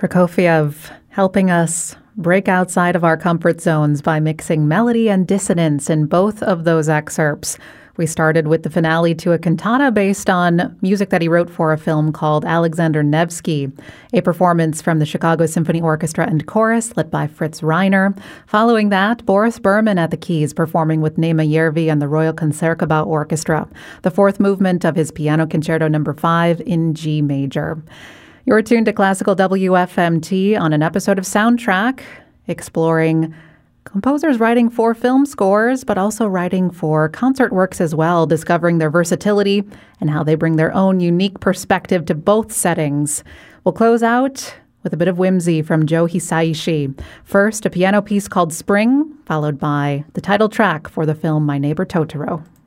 Prokofiev helping us break outside of our comfort zones by mixing melody and dissonance in both of those excerpts. We started with the finale to a cantata based on music that he wrote for a film called Alexander Nevsky, a performance from the Chicago Symphony Orchestra and Chorus led by Fritz Reiner. Following that, Boris Berman at the keys performing with Nema Järvi and the Royal Concertgebouw Orchestra, the fourth movement of his Piano Concerto No. 5 in G major. You're tuned to Classical WFMT on an episode of Soundtrack, exploring composers writing for film scores, but also writing for concert works as well, discovering their versatility and how they bring their own unique perspective to both settings. We'll close out with a bit of whimsy from Joe Hisaishi. First, a piano piece called Spring, followed by the title track for the film My Neighbor Totoro.